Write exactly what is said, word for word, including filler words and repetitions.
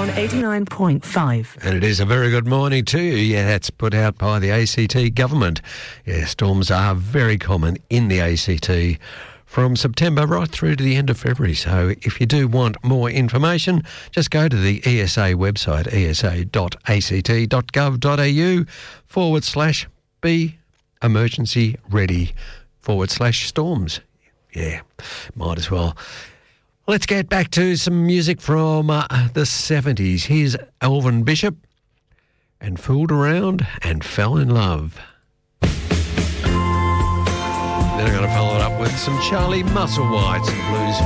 on eighty-nine point five. And it is a very good morning to you. Yeah, that's put out by the A C T government. Yeah, storms are very common in the A C T from September right through to the end of February. So if you do want more information, just go to the E S A website, esa.act.gov.au forward slash be emergency ready forward slash storms. Yeah, might as well. Let's get back to some music from uh, the seventies. Here's Elvin Bishop and Fooled Around and Fell in Love. Then I'm going to follow it up with some Charlie Musselwhite, some blues